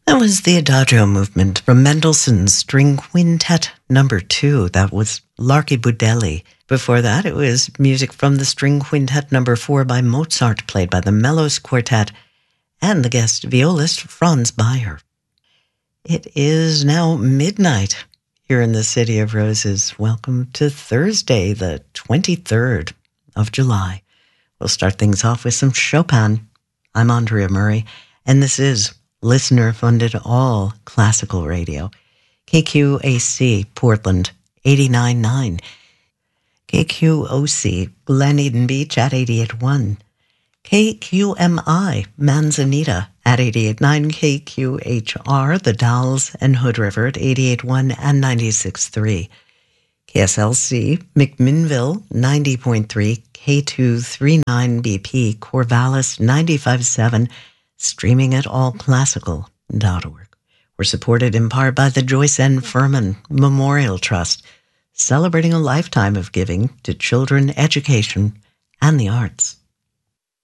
That was the Adagio movement from Mendelssohn's String Quintet Number 2. That was L'Archibudelli. Before that, it was music from the String Quintet Number 4 by Mozart, played by the Mellos Quartet and the guest violist Franz Bayer. It is now midnight here in the City of Roses. Welcome to Thursday, the 23rd of July. We'll start things off with some Chopin. I'm Andrea Murray, and this is listener-funded all classical radio. KQAC, Portland, 89.9. KQOC, Glen Eden Beach at 88.1. KQMI, Manzanita at 88.9. KQHR, The Dalles and Hood River at 88.1 and 96.3. KSLC, McMinnville, 90.3. K239BP, Corvallis, 95.7. Streaming at allclassical.org. We're supported in part by the Joyce N. Furman Memorial Trust, celebrating a lifetime of giving to children, education, and the arts.